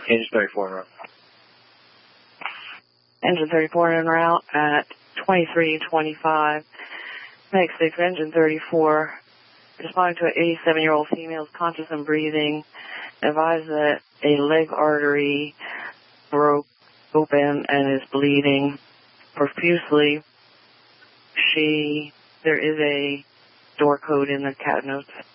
Engine 34 en route. Engine 34 en route at 2325. Meg 6, engine 34. Responding to an 87-year-old female, conscious and breathing. Advised that a leg artery broke open and is bleeding profusely. There is a door code in the cat notes.